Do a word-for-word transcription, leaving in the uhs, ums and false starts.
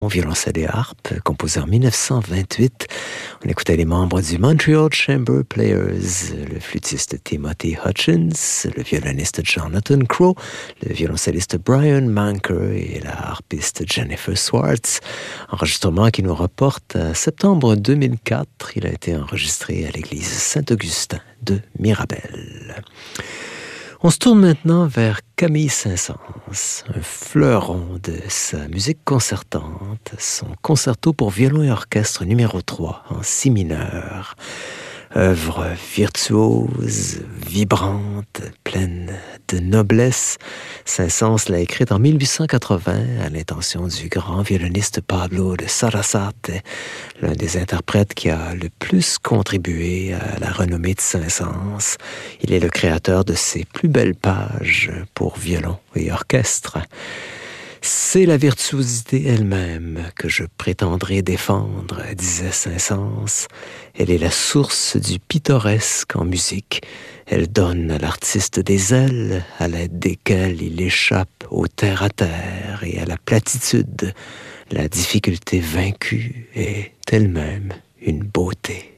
violoncelle et harpe, composé en dix-neuf cent vingt-huit. On écoutait les membres du Montreal Chamber Players, le flûtiste Timothy Hutchins, le violoniste Jonathan Crow, le violoncelliste Brian Manker et la harpiste Jennifer Swartz. Enregistrement qui nous reporte à septembre deux mille quatre. Il a été enregistré à l'église Saint-Augustin de Mirabel. On se tourne maintenant vers Camille Saint-Saëns, un fleuron de sa musique concertante, son concerto pour violon et orchestre numéro trois en si mineur. Œuvre virtuose, vibrante, pleine de noblesse. Saint-Saëns l'a écrite en mille huit cent quatre-vingts à l'intention du grand violoniste Pablo de Sarasate, l'un des interprètes qui a le plus contribué à la renommée de Saint-Saëns. Il est le créateur de ses plus belles pages pour violon et orchestre. C'est la virtuosité elle-même que je prétendrai défendre, disait Saint-Saëns. Elle est la source du pittoresque en musique. Elle donne à l'artiste des ailes, à l'aide desquelles il échappe au terre-à-terre et à la platitude. La difficulté vaincue est elle-même une beauté.